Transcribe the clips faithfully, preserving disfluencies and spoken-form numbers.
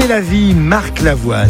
C'est la vie, Marc Lavoine.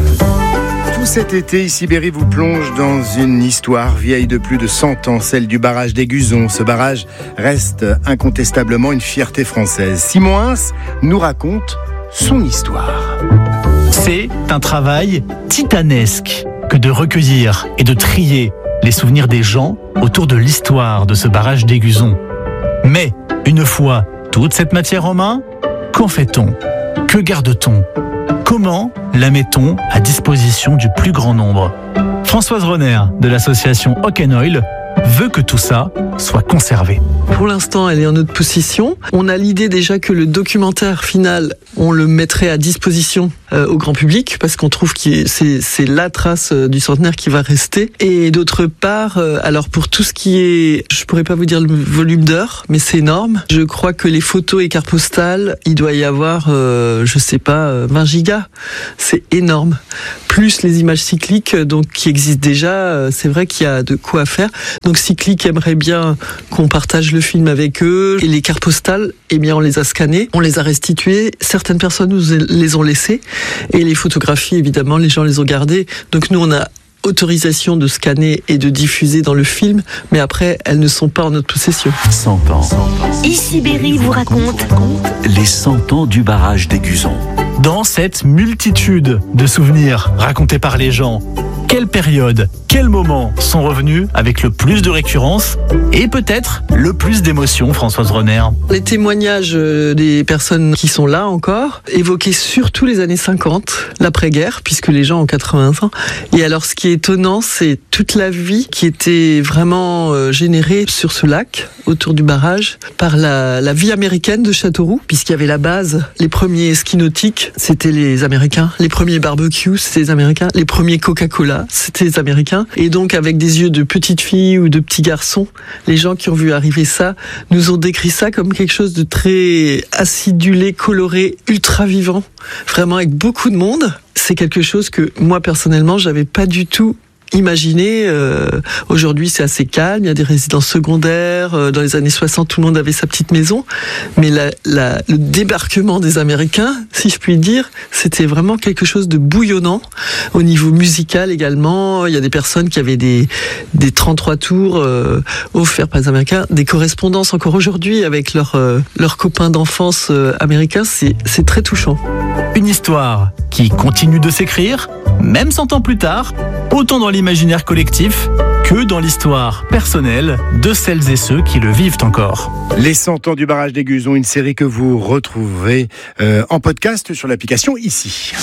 Tout cet été, Ici Berry vous plonge dans une histoire vieille de plus de cent ans, celle du barrage d'Aiguzon. Ce barrage reste incontestablement une fierté française. Simon Hins nous raconte son histoire. C'est un travail titanesque que de recueillir et de trier les souvenirs des gens autour de l'histoire de ce barrage d'Aiguzon. Mais, une fois toute cette matière en main, qu'en fait-on ? Que garde-t-on ? Comment la met-on à disposition du plus grand nombre ? Françoise Roner de l'association Oil veut que tout ça soit conservé. Pour l'instant, elle est en notre possession. On a l'idée déjà que le documentaire final, on le mettrait à disposition euh, au grand public parce qu'on trouve que c'est, c'est la trace euh, du centenaire qui va rester. Et d'autre part, euh, alors pour tout ce qui est, je pourrais pas vous dire le volume d'heures, mais c'est énorme. Je crois que les photos et cartes postales, il doit y avoir, euh, je sais pas, euh, vingt gigas. C'est énorme. Plus les images cycliques, donc qui existent déjà, euh, c'est vrai qu'il y a de quoi faire. Donc Cyclique aimerait bien qu'on partage le film avec eux. Et les cartes postales, eh bien on les a scannées, on les a restituées. Certaines personnes nous les ont laissées. Et les photographies, évidemment, les gens les ont gardées. Donc nous, on a autorisation de scanner et de diffuser dans le film, mais après, elles ne sont pas en notre possession. cent ans. Ici Berry vous raconte les cent ans du barrage d'Aiguzon. Dans cette multitude de souvenirs racontés par les gens, quelle période, quels moments sont revenus avec le plus de récurrence et peut-être le plus d'émotion, Françoise Roner ? Les témoignages des personnes qui sont là encore évoquaient surtout les années cinquante, l'après-guerre, puisque les gens ont quatre-vingts ans. Et alors, ce qui est étonnant, c'est toute la vie qui était vraiment générée sur ce lac, autour du barrage, par la, la vie américaine de Châteauroux, puisqu'il y avait la base. Les premiers skis nautiques, c'était les Américains. Les premiers barbecues, c'était les Américains. Les premiers Coca-Cola, c'était les Américains. Et donc, avec des yeux de petite fille ou de petit garçon, les gens qui ont vu arriver ça nous ont décrit ça comme quelque chose de très acidulé, coloré, ultra vivant. Vraiment avec beaucoup de monde. C'est quelque chose que moi, personnellement, j'avais pas du tout imaginez, euh, aujourd'hui c'est assez calme, il y a des résidences secondaires, euh, dans les années soixante tout le monde avait sa petite maison, mais la, la, le débarquement des Américains, si je puis dire, c'était vraiment quelque chose de bouillonnant, au niveau musical également. Il y a des personnes qui avaient des, des trente-trois tours euh, offerts par les Américains, des correspondances encore aujourd'hui avec leurs euh, leurs copains d'enfance euh, américains, c'est, c'est très touchant. Une histoire qui continue de s'écrire, même cent ans plus tard, autant dans l'imaginaire collectif que dans l'histoire personnelle de celles et ceux qui le vivent encore. Les cent ans du barrage d'Aiguzon, une série que vous retrouverez euh, en podcast sur l'application Ici.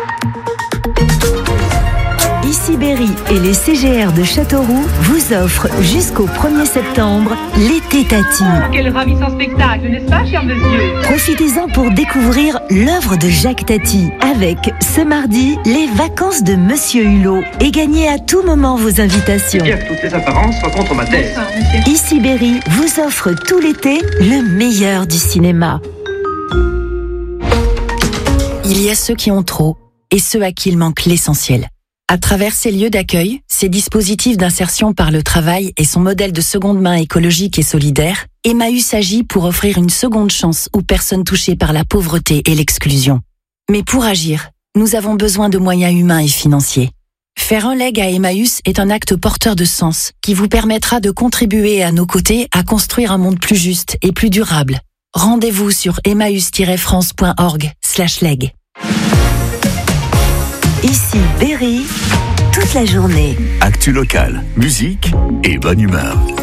Ici Berry et les C G R de Châteauroux vous offrent jusqu'au premier septembre l'été Tati. Quel ravissant spectacle, n'est-ce pas, cher monsieur ? Profitez-en pour découvrir l'œuvre de Jacques Tati avec, ce mardi, les vacances de Monsieur Hulot et gagnez à tout moment vos invitations. Bien que toutes les apparences soient contre ma thèse. Ici Berry vous offre tout l'été le meilleur du cinéma. Il y a ceux qui ont trop et ceux à qui il manque l'essentiel. À travers ces lieux d'accueil, ces dispositifs d'insertion par le travail et son modèle de seconde main écologique et solidaire, Emmaüs agit pour offrir une seconde chance aux personnes touchées par la pauvreté et l'exclusion. Mais pour agir, nous avons besoin de moyens humains et financiers. Faire un leg à Emmaüs est un acte porteur de sens qui vous permettra de contribuer à nos côtés à construire un monde plus juste et plus durable. Rendez-vous sur emmaüs tiret france point org slash leg. Ici Berry, toute la journée. Actu locale, musique et bonne humeur.